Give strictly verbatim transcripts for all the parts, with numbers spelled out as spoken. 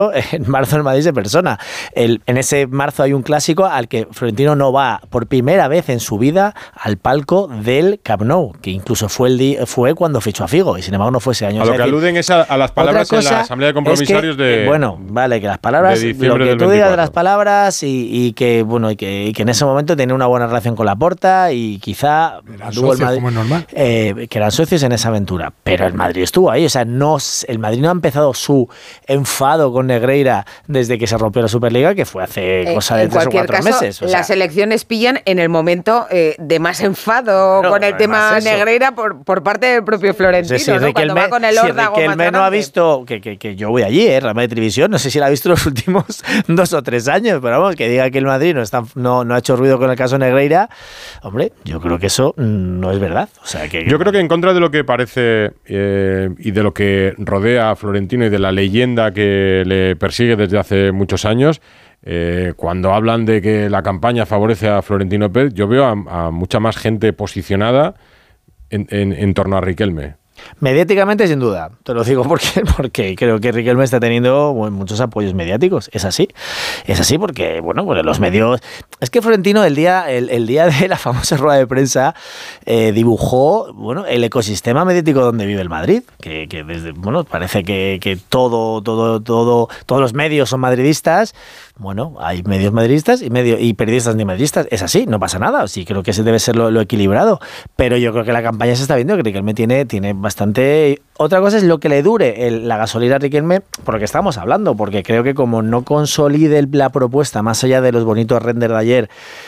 en marzo el Madrid se persona. El, en ese marzo hay un clásico al que Florentino no va por primera vez en su vida al palco del Camp Nou, que incluso fue el di, fue cuando fichó a Figo, y sin embargo no fue ese año. A lo que aluden es a, a las palabras en la Asamblea de Compromisarios es que, de Bueno, vale, que las palabras, de lo que tú digas de las palabras y, y, que, bueno, y, que, y que en ese momento tenía una buena relación con Laporta y quizá tuvo el Madrid, como es normal. Eh, que eran socios en esa aventura. Pero el Madrid estuvo ahí, o sea, no, el Madrid no ha empezado su enfado con Negreira desde que se rompió la Superliga, que fue hace eh, cosa de tres o cuatro caso, meses. O sea, las elecciones pillan en el momento eh, de más enfado claro, con el tema Negreira por, por parte del propio Florentino, sí, sí, ¿no? Cuando Riquelme, va con el órdago si Riquelme no ha visto, que, que, que yo voy allí, eh, Real Madrid Televisión, no sé si la ha visto los últimos dos o tres años, pero vamos, que diga que el Madrid no, está, no, no ha hecho ruido con el caso Negreira, hombre, yo creo que eso no es verdad. O sea, que, yo creo que en contra de lo que parece eh, y de lo que rodea a Florentino y de la leyenda que le persigue desde hace muchos años, eh, cuando hablan de que la campaña favorece a Florentino Pérez, yo veo a, a mucha más gente posicionada en, en, en torno a Riquelme. Mediáticamente, sin duda, te lo digo porque, porque creo que Riquelme está teniendo bueno, muchos apoyos mediáticos, es así, es así porque, bueno, pues los medios, es que Florentino el día, el, el día de la famosa rueda de prensa eh, dibujó, bueno, el ecosistema mediático donde vive el Madrid, que, que desde, bueno, parece que, que todo, todo, todo, todos los medios son madridistas. Bueno, hay medios madridistas y medio y periodistas ni madridistas. Es así, no pasa nada. Sí, creo que ese debe ser lo, lo equilibrado. Pero yo creo que la campaña se está viendo que Riquelme tiene, tiene bastante... Otra cosa es lo que le dure el, la gasolina a Riquelme, por lo que estamos hablando, porque creo que como no consolide la propuesta, más allá de los bonitos renders de ayer,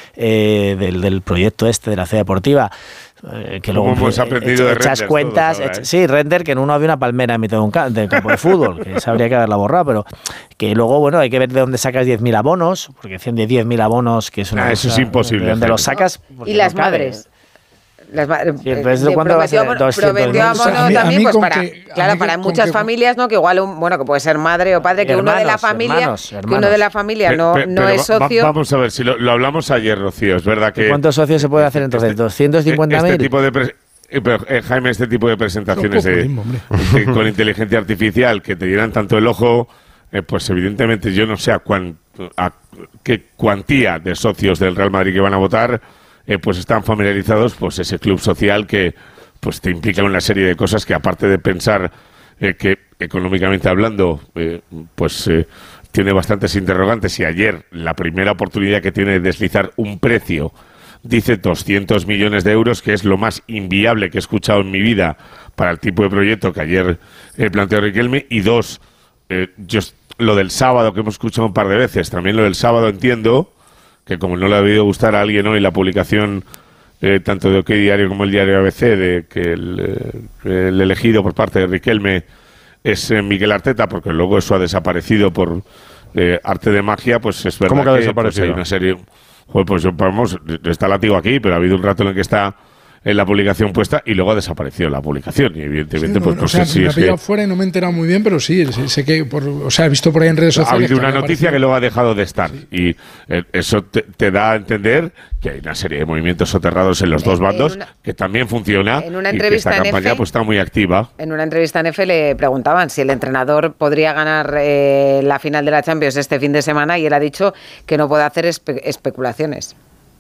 eh, del, del proyecto este de la ciudad deportiva, Eh, que luego hemos aprendido de echas cuentas, ahora, ¿eh? ech, sí, render que en uno había una palmera en mitad de un ca- del campo de fútbol, que esa habría que haberla borrado, pero que luego, bueno, hay que ver de dónde sacas diez mil abonos, porque decían de diez mil abonos, que es una ah, cosa, eso es imposible. de dónde los sacas. Y las no madres. Las madres. Sí, entonces, ¿de cuánto va a ser? Prometió abono también, pues para, que, claro, para muchas que, familias, ¿no? Que igual, un, bueno, que puede ser madre o padre, que hermanos, uno de la familia, hermanos, hermanos. que uno de la familia pero, no, pero, no es socio. Va, vamos a ver, si lo, lo hablamos ayer, Rocío, es verdad que... ¿Cuántos socios se puede hacer entonces? Este, ¿doscientos cincuenta mil? Este tipo de... Pre- Pero, eh, Jaime, este tipo de presentaciones de, de, con inteligencia artificial que te llenan tanto el ojo, eh, pues evidentemente yo no sé a, cuán, a qué cuantía de socios del Real Madrid que van a votar, eh, pues están familiarizados, pues ese club social que pues te implica una serie de cosas que aparte de pensar eh, que económicamente hablando, eh, pues eh, tiene bastantes interrogantes, y ayer la primera oportunidad que tiene de deslizar un precio dice doscientos millones de euros, que es lo más inviable que he escuchado en mi vida para el tipo de proyecto que ayer eh, planteó Riquelme. Y dos, eh, yo, lo del sábado que hemos escuchado un par de veces, también lo del sábado entiendo que como no le ha debido gustar a alguien hoy la publicación eh, tanto de OK Diario como el diario A B C de que el, eh, el elegido por parte de Riquelme es eh, Mikel Arteta, porque luego eso ha desaparecido por eh, arte de magia, pues es verdad. ¿Cómo que ha que desaparecido? Pues, hay una serie... Joder, pues vamos, está látigo aquí, pero ha habido un rato en el que está en la publicación puesta y luego ha desaparecido la publicación. Y evidentemente, sí, pues no, no o sea, sé si me es ha pillado que... fuera y no me he enterado muy bien, pero sí, sé, sé que, por, o sea, he visto por ahí en redes sociales. Ha habido una que noticia aparecido. que luego ha dejado de estar. Sí. Y eh, eso te, te da a entender que hay una serie de movimientos soterrados en los en, dos bandos, una, que también funciona, en una entrevista y que esta en campaña F, pues está muy activa. En una entrevista en F le preguntaban si el entrenador podría ganar eh, la final de la Champions este fin de semana, y él ha dicho que no puede hacer espe- especulaciones.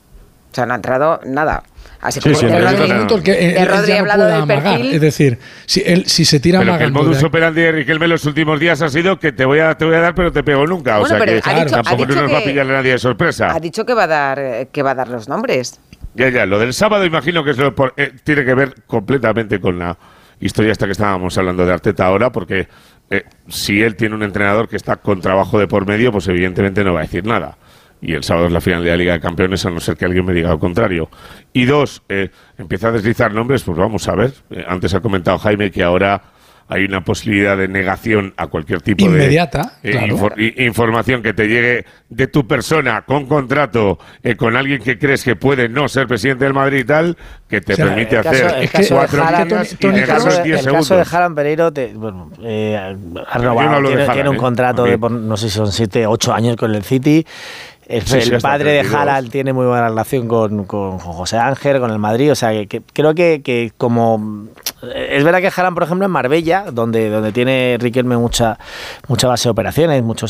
O sea, no ha entrado nada. Así sí, como sí, el no, Rodri, no, no, que él, el Rodri él ha hablado del amagar. perfil. Es decir, si, él, si se tira pero amagando... que el modus de... operandi de Riquelme en los últimos días ha sido que te voy a, te voy a dar, pero te pego nunca. Bueno, o sea, que ha dicho, tampoco ha dicho nos que, va a pillar a nadie de sorpresa. Ha dicho que va a dar, que va a dar los nombres. Ya, ya, lo del sábado imagino que es lo por, eh, tiene que ver completamente con la historia esta que estábamos hablando de Arteta ahora, porque eh, si él tiene un entrenador que está con trabajo de por medio, pues evidentemente no va a decir nada. Y el sábado es la final de la Liga de Campeones, a no ser que alguien me diga lo contrario. Y dos, eh, empieza a deslizar nombres, pues vamos a ver. Eh, antes ha comentado Jaime que ahora hay una posibilidad de negación a cualquier tipo inmediata, de eh, claro. infor- información que te llegue de tu persona con contrato, eh, con alguien que crees que puede no ser presidente del Madrid y tal, que te o sea, permite el caso, hacer el caso cuatro de Haaland, líneas y el negarlos caso, en diez el segundos. caso de Haaland Pereiro, te, bueno, eh, ha renovado, no hablo de tiene, Haaland, tiene un ¿eh? contrato de, por, no sé si son siete, ocho años con el City. El, sí, sí, el padre de treinta y dos. Haaland tiene muy buena relación con, con José Ángel, con el Madrid, o sea que, que creo que, que como es verdad que Haaland, por ejemplo, en Marbella, donde, donde tiene Riquelme mucha, mucha base de operaciones, muchos